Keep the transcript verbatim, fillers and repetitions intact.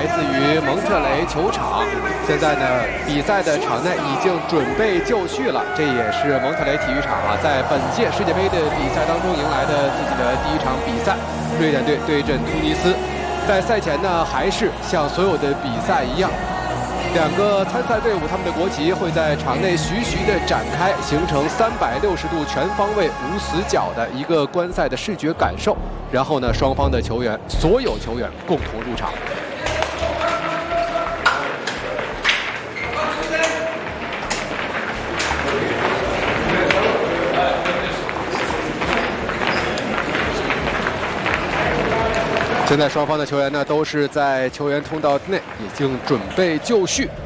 来自于蒙特雷球场。现在呢，比赛的场内已经准备就绪了。这也是蒙特雷体育场啊，在本届世界杯的比赛当中迎来的自己的第一场比赛。瑞典队对阵突尼斯。在赛前呢，还是像所有的比赛一样。 两个参赛队伍，他们的国旗会在场内徐徐地展开，形成三百六十度全方位无死角的一个观赛的视觉感受。然后呢，双方的球员，所有球员共同入场。现在双方的球员呢，都是在球员通道内已经准备就绪。